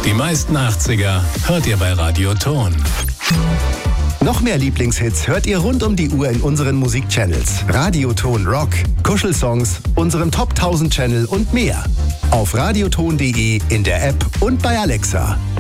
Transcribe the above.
Die meisten 80er hört ihr bei Radioton. Noch mehr Lieblingshits hört ihr rund um die Uhr in unseren Musikchannels. Radioton Rock, Kuschelsongs, unserem Top 1000 Channel und mehr. Auf radioton.de, in der App und bei Alexa.